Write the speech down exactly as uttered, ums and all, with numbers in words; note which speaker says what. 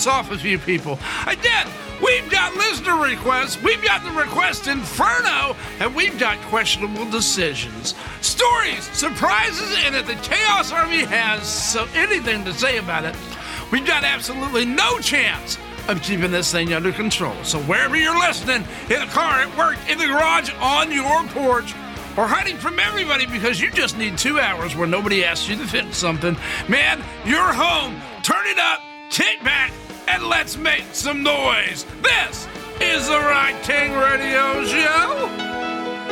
Speaker 1: bounce off a few people. I did. We've got listener requests, we've got the request inferno, and we've got questionable decisions. Stories, surprises, and if the Chaos Army has so anything to say about it, we've got absolutely no chance of keeping this thing under control. So wherever you're listening, in the car, at work, in the garage, on your porch, or hiding from everybody because you just need two hours where nobody asks you to fix something, man, you're home. Turn it up, kick back, and let's make some noise. This is the Rock King Radio Show.